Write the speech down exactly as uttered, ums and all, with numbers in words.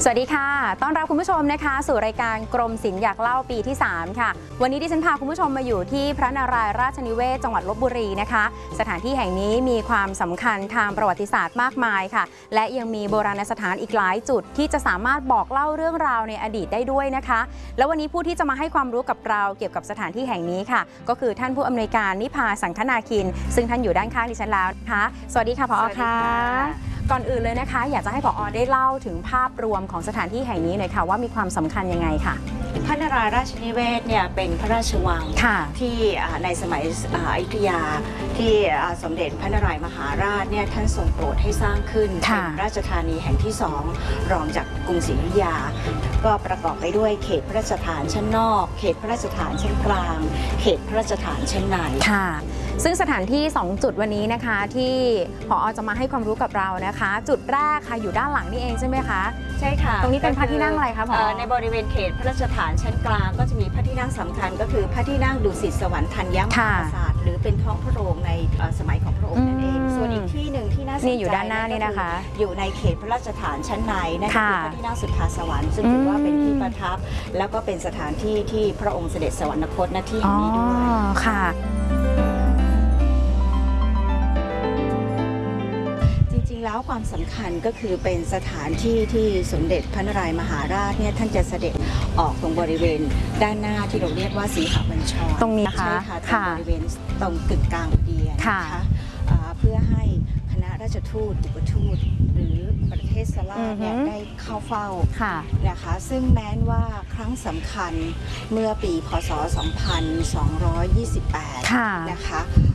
สวัสดีค่ะต้อนรับคุณผู้ชมนะคะสู่รายการกรมศิลป์อยากเล่าปีที่สามค่ะวันนี้ดิฉันพาคุณผู้ชมมาอยู่ที่พระนารายณ์ราชนิเวศจังหวัดลพบุรีนะคะสถานที่แห่งนี้มีความสำคัญทางประวัติศาสตร์มากมายค่ะและยังมีโบราณสถานอีกหลายจุดที่จะสามารถบอกเล่าเรื่องราวในอดีตได้ด้วยนะคะแล้ววันนี้ผู้ที่จะมาให้ความรู้กับเราเกี่ยวกับสถานที่แห่งนี้ค่ะก็คือท่านผู้อำนวยการนิพาสังคนาคินซึ่งท่านอยู่ด้านข้างดิฉันแล้วนะคะสวัสดีค่ะผอ.ค่ะก่อนอื่นเลยนะคะอยากจะให้ผอ.ได้เล่าถึงภาพรวมของสถานที่แห่งนี้หน่อยค่ะว่ามีความสำคัญยังไงค่ะพระนารายณ์ราชนิเวศเนี่ยเป็นพระราชวังที่ในสมัยอยุธยาที่สมเด็จพระนารายณ์มหาราชเนี่ยท่านทรงโปรดให้สร้างขึ้นเป็นราชธานีแห่งที่สองรองจากกรุงศรีอยุธยาก็ประกอบไปด้วยเขตพระราชฐานชั้นนอกเขตพระราชฐานชั้นกลางเขตพระราชฐานชั้นในค่ะซึ่งสถานที่สองจุดวันนี้นะคะที่ผอ.จะมาให้ความรู้กับเรานะคะจุดแรกค่ะอยู่ด้านหลังนี่เองใช่ไหมคะใช่ค่ะตรงนี้เป็นพระที่นั่งอะไรคะผอ. ในบริเวณเขตพระราชฐานชั้นกลางก็จะมีพระที่นั่งสำคัญก็คือพระที่นั่งดุสิตสวรรค์ธัญมหาปราสาทหรือเป็นท้องพระโรงในสมัยของพระองค์นั่นเองส่วนอีกที่หนึ่งที่น่าสนใจนี่อยู่ด้านหน้านี่นะคะอยู่ในเขตพระราชฐานชั้นในนั่นคือพระที่นั่งสุทธาสวรรค์ซึ่งถือว่าเป็นที่ประทับแล้วก็เป็นสถานที่ที่พระองค์เสด็จสวรรคตณที่แห่งนี้ด้วยค่ะจริงๆแล้วความสำคัญก็คือเป็นสถานที่ที่สมเด็จพระนารายณ์มหาราชเนี่ยท่านจะเสด็จออกตรงบริเวณด้านหน้าที่เราเรียกว่าสีหบัญชรตรงนี้ใช่ค่ะตรงบริเวณตรงกึ่งกลางพอดีนะคะเพื่อให้คณะราชทูตอุปทูตหรือประเทศสลาฟเนี่ยได้เข้าเฝ้านะคะซึ่งแม้นว่าครั้งสำคัญเมื่อปีพ.ศ. สองพันสองร้อยยี่สิบแปดนะคะ